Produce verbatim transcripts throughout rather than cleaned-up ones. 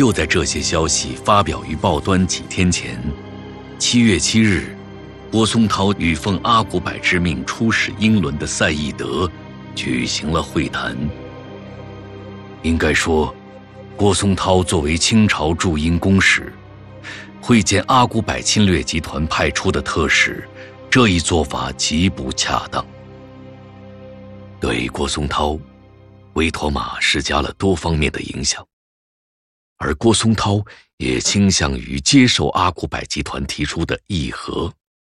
就在这些消息发表于报端几天前，七月七日，郭松涛与奉阿古柏之命出使英伦的赛义德举行了会谈。应该说，郭松涛作为清朝驻英公使，会见阿古柏侵略集团派出的特使，这一做法极不恰当，对郭松涛、威妥玛施加了多方面的影响。而郭松涛也倾向于接受阿古柏集团提出的议和。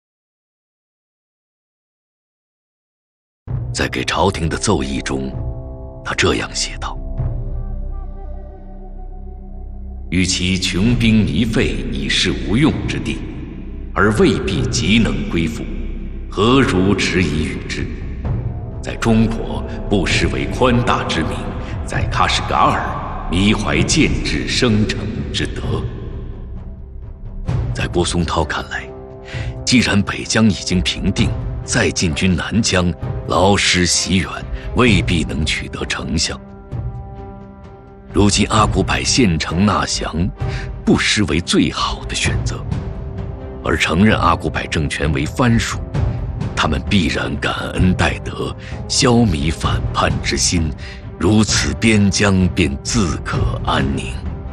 在给朝廷的奏议中，他这样写道：与其穷兵糜费以示无用之地，而未必极能归附，何如迟疑与之？在中国不失为宽大之名，在喀什噶尔弥怀建制生成之德。在郭松涛看来，既然北疆已经平定，再进军南疆，劳师袭远，未必能取得成效。如今阿古柏献城纳降，不失为最好的选择。而承认阿古柏政权为藩属，他们必然感恩戴德，消弭反叛之心，如此边疆便自可安宁。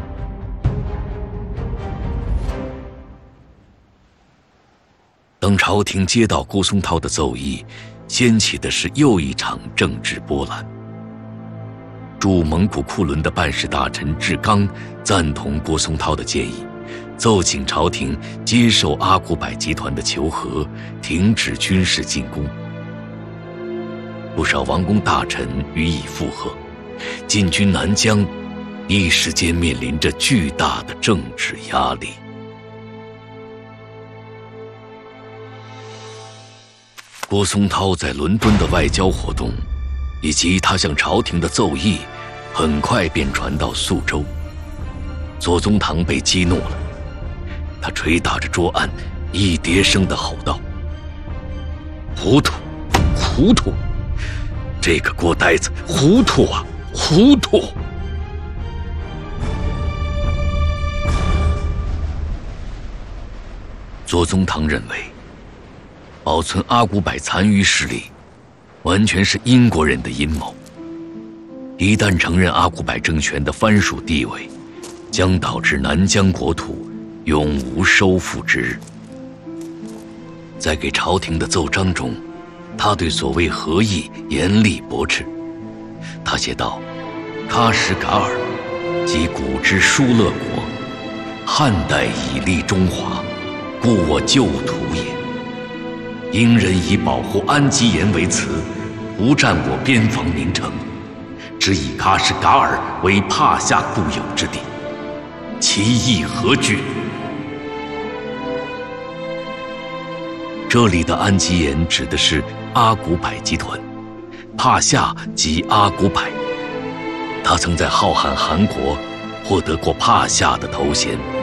等朝廷接到郭松涛的奏议，掀起的是又一场政治波澜。驻蒙古库伦的办事大臣志刚赞同郭松涛的建议，奏请朝廷接受阿古柏集团的求和，停止军事进攻。不少王公大臣予以附和，进军南疆一时间面临着巨大的政治压力。郭松涛在伦敦的外交活动，以及他向朝廷的奏议，很快便传到肃州。左宗棠被激怒了，他捶打着桌案，一叠声地吼道：“糊涂，糊涂！这个郭呆子糊涂啊，糊涂！”左宗棠认为，保存阿古柏残余势力完全是英国人的阴谋。一旦承认阿古柏政权的藩属地位，将导致南疆国土永无收复之日。在给朝廷的奏章中，他对所谓和议严厉驳斥。他写道：“喀什噶尔即古之疏勒国，汉代以立中华，故我旧土也。英人以保护安基延为辞，不占我边防名城，只以喀什噶尔为帕夏固有之地，其意何惧？”这里的安基延指的是阿古柏集团，帕夏即阿古柏。他曾在浩瀚韩国获得过帕夏的头衔。